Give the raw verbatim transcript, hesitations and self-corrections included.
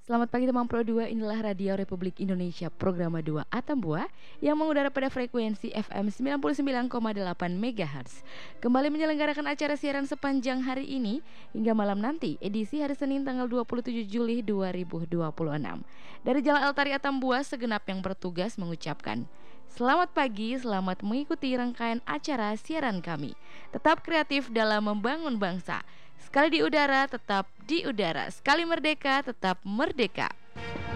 Selamat pagi teman Pro dua, inilah Radio Republik Indonesia Programa dua Atambua yang mengudara pada frekuensi F M sembilan puluh sembilan koma delapan megahertz. Kembali menyelenggarakan acara siaran sepanjang hari ini hingga malam nanti, edisi hari Senin tanggal dua puluh tujuh Juli dua ribu dua puluh enam. Dari Jalan Altari Atambua, segenap yang bertugas mengucapkan selamat pagi, selamat mengikuti rangkaian acara siaran kami. Tetap kreatif dalam membangun bangsa. Sekali di udara, tetap di udara. Sekali merdeka, tetap merdeka.